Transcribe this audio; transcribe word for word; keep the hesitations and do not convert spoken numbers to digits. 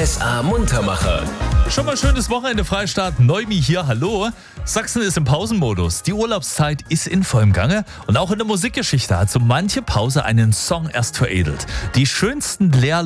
S A Muntermacher. Schon mal schönes Wochenende, Freistaat. Neumi hier, hallo. Sachsen ist im Pausenmodus. Die Urlaubszeit ist in vollem Gange. Und auch in der Musikgeschichte hat so manche Pause einen Song erst veredelt. Die schönsten Leer